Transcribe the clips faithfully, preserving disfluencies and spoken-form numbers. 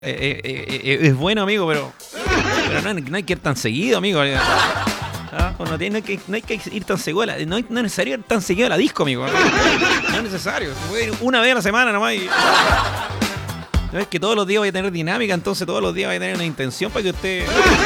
Eh, eh, eh, es bueno, amigo, pero, pero no, no hay que ir tan seguido, amigo. ¿Ah? No, tiene, no, hay que, no hay que ir tan seguido, la, no, no es necesario ir tan seguido a la disco, amigo. No es necesario. Se puede ir una vez a la semana nomás. Y... no es que todos los días vaya a tener dinámica, entonces todos los días vaya a tener una intención para que usted...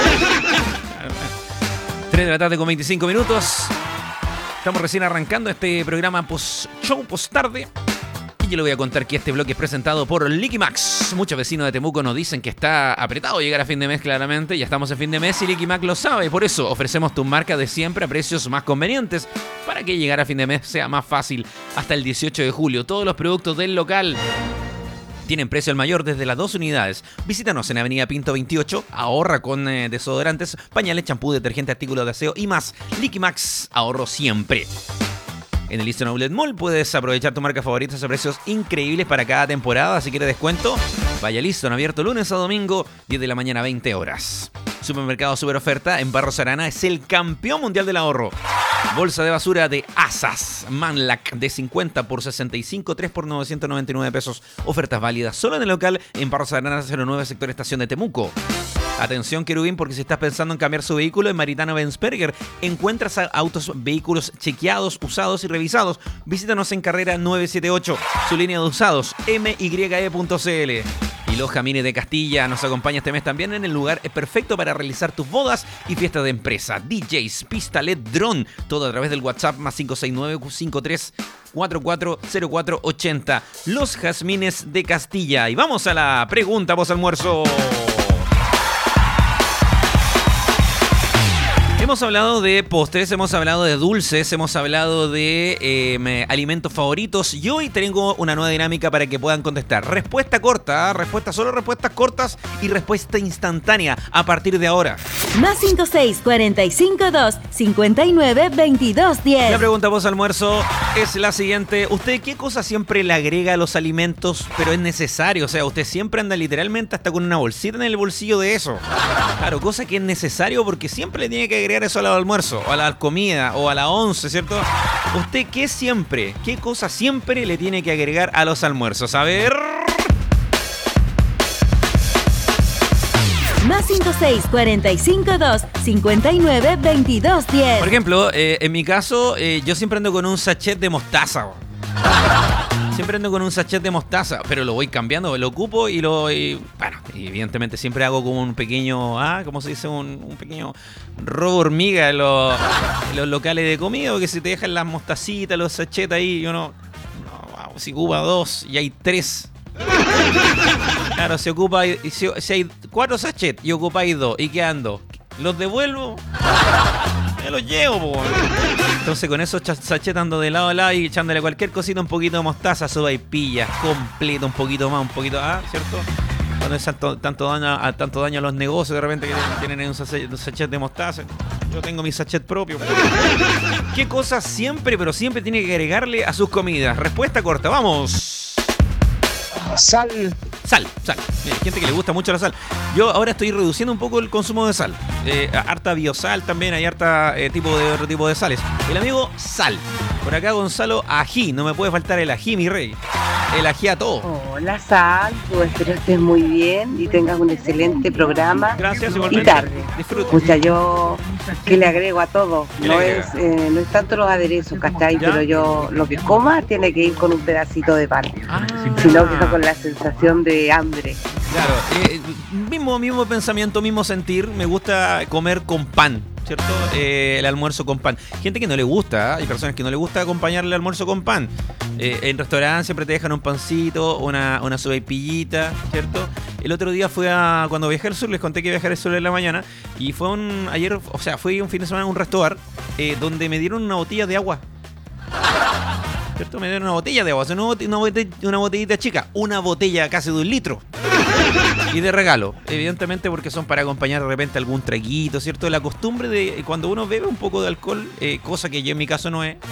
tres de la tarde con veinticinco minutos. Estamos recién arrancando este programa post-show, post-tarde. Y yo le voy a contar que este bloque es presentado por Liquimax. Muchos vecinos de Temuco nos dicen que está apretado llegar a fin de mes, claramente. Ya estamos en fin de mes y Liquimax lo sabe. Por eso ofrecemos tu marca de siempre a precios más convenientes, para que llegar a fin de mes sea más fácil. Hasta el dieciocho de julio, todos los productos del local tienen precio al mayor desde las dos unidades. Visítanos en Avenida Pinto veintiocho. Ahorra con eh, desodorantes, pañales, champú, detergente, artículos de aseo y más. Liquimax, ahorro siempre. En el Eastern Outlet Mall puedes aprovechar tu marca favorita a precios increíbles para cada temporada. Si quieres descuento, vaya al Eastern, abierto lunes a domingo, diez de la mañana, veinte horas. Supermercado Super Oferta en Barros Arana es el campeón mundial del ahorro. Bolsa de basura de Asas Manlac de cincuenta por sesenta y cinco, tres por novecientos noventa y nueve pesos. Ofertas válidas solo en el local en Barros Arana cero nueve, sector Estación de Temuco. Atención, querubín, porque si estás pensando en cambiar su vehículo, en Maritana Benzberger encuentras autos, vehículos chequeados, usados y revisados. Visítanos en Carrera nueve siete ocho, su línea de usados, m y e punto c l. Y Loja Mini de Castilla nos acompaña este mes también en el lugar perfecto para realizar tus bodas y fiestas de empresa. D Js, pista L E D, dron, todo a través del WhatsApp más cinco seis nueve, cinco tres cuatro cuatro cero cuatro ocho cero. Los Jazmines de Castilla. Y vamos a la pregunta post almuerzo. Hemos hablado de postres, hemos hablado de dulces, hemos hablado de eh, alimentos favoritos y hoy tengo una nueva dinámica para que puedan contestar. Respuesta corta, ¿eh? respuesta solo respuestas cortas y respuesta instantánea a partir de ahora. Más cinco seis cuatro cinco dos cinco nueve veintidós diez. La pregunta post almuerzo es la siguiente. ¿Usted qué cosa siempre le agrega a los alimentos, pero es necesario? O sea, usted siempre anda literalmente hasta con una bolsita en el bolsillo de eso. Claro, cosa que es necesario porque siempre le tiene que agregar eso al almuerzo, o a la comida, o a la once, ¿cierto? ¿Usted qué siempre, qué cosa siempre le tiene que agregar a los almuerzos? A ver... Más cinco seis cuatro cinco dos cinco nueve veintidós diez. Por ejemplo, eh, en mi caso, eh, yo siempre ando con un sachet de mostaza. Siempre ando con un sachet de mostaza, pero lo voy cambiando, lo ocupo y lo... Y, bueno, evidentemente siempre hago como un pequeño... Ah, ¿cómo se dice? Un, un pequeño robo hormiga en los, en los locales de comida, porque si te dejan las mostacitas, los sachets ahí, yo no... no si ocupa dos y hay tres... Claro, se ocupa... Si, si hay cuatro sachets y ocupáis dos y quedan dos, ¿los devuelvo? Ya los llevo, po. Entonces con esos sachets ando de lado a lado y echándole cualquier cosita, un poquito de mostaza, soba y pilla, completo, un poquito más, un poquito, ah, ¿cierto? Cuando es tanto, tanto, daño, a, tanto daño a los negocios de repente que tienen un sachet, un sachet de mostaza. Yo tengo mi sachet propio. ¿Qué cosas siempre, pero siempre tiene que agregarle a sus comidas? Respuesta corta, vamos. Sal. Sal, sal. Hay gente que le gusta mucho la sal. Yo ahora estoy reduciendo un poco el consumo de sal. Eh, harta biosal también, hay harta eh, tipo de otro tipo de sales. El amigo Sal. Por acá Gonzalo, ají. No me puede faltar el ají, mi rey. El ají a todo. Hola Sal, pues espero estés muy bien y tengas un excelente programa. Gracias, y igualmente. tarde. Disfruta. Escucha, yo que le agrego a todo. No es, eh, no es tanto los aderezos, ¿cachai? ¿Ya? Pero yo lo que coma tiene que ir con un pedacito de pan. Ah. Sino que con la sensación de hambre. Claro, eh, mismo, mismo pensamiento, mismo sentir. Me gusta comer con pan, ¿cierto? Eh, el almuerzo con pan. Gente que no le gusta, ¿eh? Hay personas que no le gusta acompañarle el almuerzo con pan. Eh, en restaurantes siempre te dejan un pancito, una, una sopaipillita, ¿cierto? El otro día fui a... Cuando viajé al sur, les conté que viajé al sur en la mañana. Y fue un... Ayer, o sea, fui un fin de semana a un restaurante eh, donde me dieron una botella de agua. ¿Cierto? Me dieron una botella de agua, o sea, una, botella, una, botella, una botellita chica, una botella casi de un litro. Y de regalo, evidentemente porque son para acompañar de repente algún traguito, ¿cierto? La costumbre de cuando uno bebe un poco de alcohol, eh, cosa que yo en mi caso no es.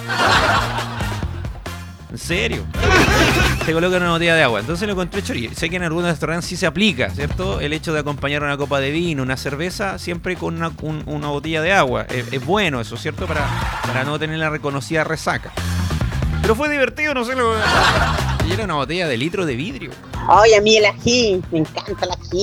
¿En serio? Se colocan una botella de agua. Entonces lo encontré chori. Sé que en algunos restaurantes sí se aplica, ¿cierto? El hecho de acompañar una copa de vino, una cerveza, siempre con una, un, una botella de agua. Es, es bueno eso, ¿cierto? Para, para no tener la reconocida resaca. Pero fue divertido, no sé lo... Y era una botella de litro de vidrio. Oye, a mí el ají, me encanta el ají.